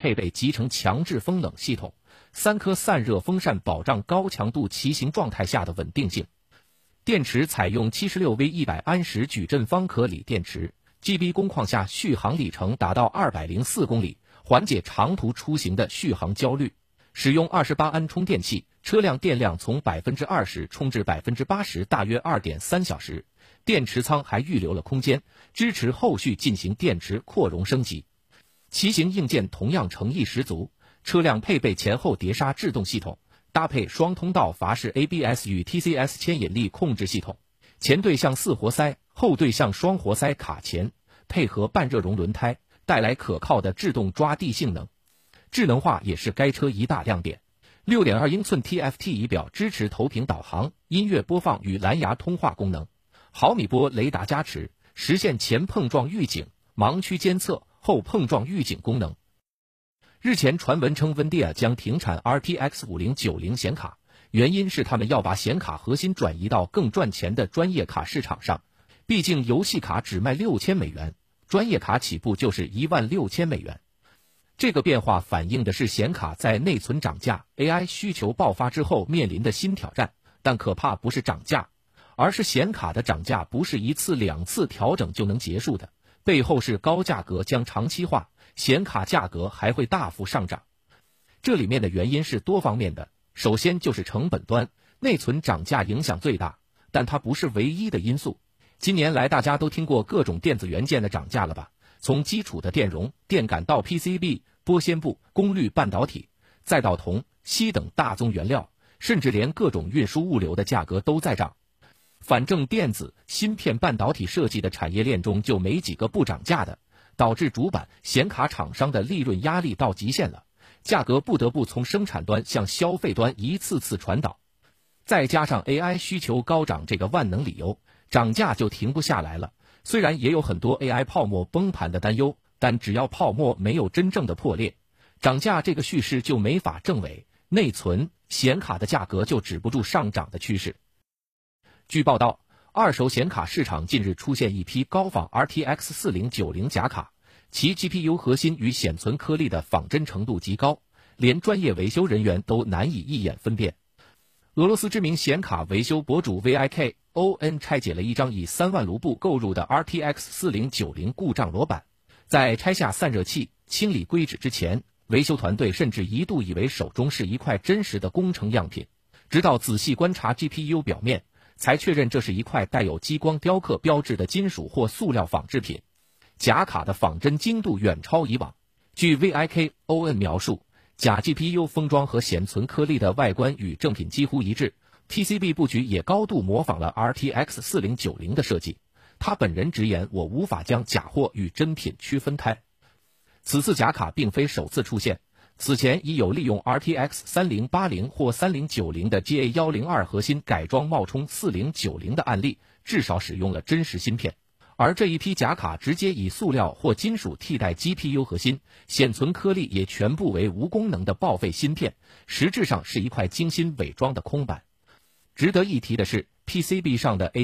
配备集成强制风冷系统，3颗散热风扇保障高强度骑行状态下的稳定性。电池采用 76V100 安时矩阵方壳锂电池 ，GB 工况下续航里程达到204公里，缓解长途出行的续航焦虑。使用28安充电器，车辆电量从 20% 充至 80%， 大约 2.3 小时。电池仓还预留了空间，支持后续进行电池扩容升级。骑行硬件同样诚意十足，车辆配备前后碟刹制动系统，搭配双通道阀式 ABS 与 TCS 牵引力控制系统，前对向4活塞，后对向双活塞卡钳，配合半热熔轮胎，带来可靠的制动抓地性能。智能化也是该车一大亮点。6.2英寸 TFT 仪表支持投屏导航、音乐播放与蓝牙通话功能，毫米波雷达加持，实现前碰撞预警、盲区监测、后碰撞预警功能。日前传闻称 Nvidia 将停产 RTX 5090显卡，原因是他们要把显卡核心转移到更赚钱的专业卡市场上。毕竟游戏卡只卖$6000，专业卡起步就是16000美元。这个变化反映的是显卡在内存涨价、AI 需求爆发之后面临的新挑战，但可怕不是涨价，而是显卡的涨价不是1次2次调整就能结束的，背后是高价格将长期化，显卡价格还会大幅上涨。这里面的原因是多方面的，首先就是成本端，内存涨价影响最大，但它不是唯一的因素。今年来大家都听过各种电子元件的涨价了吧？从基础的电容、电感到 PCB、玻纤布、功率半导体，再到铜、锡等大宗原料，甚至连各种运输物流的价格都在涨。反正电子、芯片、半导体设计的产业链中就没几个不涨价的，导致主板、显卡厂商的利润压力到极限了，价格不得不从生产端向消费端一次次传导。再加上 AI 需求高涨这个万能理由，涨价就停不下来了。虽然也有很多 AI 泡沫崩盘的担忧，但只要泡沫没有真正的破裂，涨价这个叙事就没法证伪，内存、显卡的价格就止不住上涨的趋势。据报道，二手显卡市场近日出现一批高仿 RTX 4090假卡，其 GPU 核心与显存颗粒的仿真程度极高，连专业维修人员都难以一眼分辨。俄罗斯知名显卡维修博主 VIKON 拆解了一张以3万卢布购入的 RTX 4090故障裸板，在拆下散热器、清理硅脂之前，维修团队甚至一度以为手中是一块真实的工程样品，直到仔细观察 GPU 表面，才确认这是一块带有激光雕刻标志的金属或塑料仿制品。假卡的仿真精度远超以往。据 VIKON 描述，假 GPU 封装和显存颗粒的外观与正品几乎一致， PCB 布局也高度模仿了 RTX 4090的设计。他本人直言，我无法将假货与真品区分开。此次假卡并非首次出现，此前已有利用 RTX 3080或3090的 GA102 核心改装冒充4090的案例，至少使用了真实芯片。而这一批假卡直接以塑料或金属替代 GPU 核心，显存颗粒也全部为无功能的报废芯片，实质上是一块精心伪装的空板。值得一提的是， PCB 上的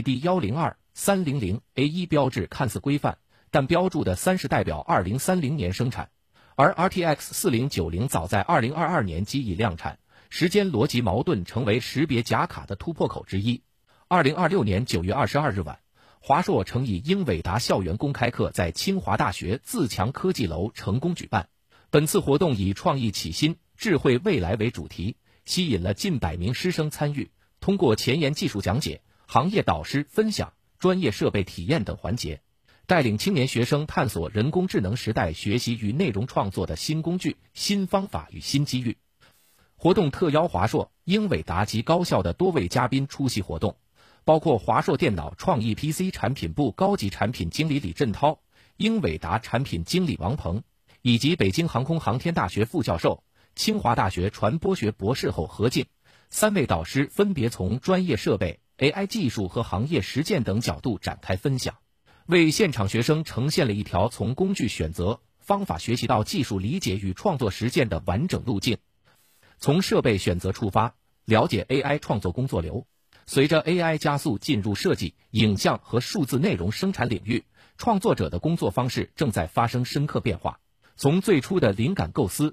AD102、300、A1 标志看似规范，但标注的30代表2030年生产，而 RTX 4090早在2022年即已量产，时间逻辑矛盾成为识别假卡的突破口之一。2026年9月22日晚，华硕曾以英伟达校园公开课在清华大学自强科技楼成功举办。本次活动以创意启新、智慧未来为主题，吸引了近100名师生参与，通过前沿技术讲解、行业导师分享、专业设备体验等环节，带领青年学生探索人工智能时代学习与内容创作的新工具、新方法与新机遇。活动特邀华硕、英伟达及高校的多位嘉宾出席活动，包括华硕电脑创意 PC 产品部高级产品经理李振涛、英伟达产品经理王鹏，以及北京航空航天大学副教授、清华大学传播学博士后何进。3位导师分别从专业设备、AI 技术和行业实践等角度展开分享，为现场学生呈现了一条从工具选择、方法学习到技术理解与创作实践的完整路径。从设备选择出发，了解 AI 创作工作流。随着 AI 加速进入设计、影像和数字内容生产领域，创作者的工作方式正在发生深刻变化。从最初的灵感构思、